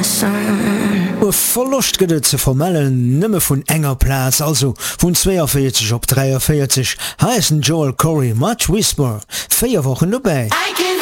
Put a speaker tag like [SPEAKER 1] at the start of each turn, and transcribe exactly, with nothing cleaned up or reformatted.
[SPEAKER 1] Verlust gëtt ze formellen nëmme vun enger Platz, also vun zweiundvierzig op dreiundvierzig heißen Joel Corey Much Whisper, vier Wochen dabei.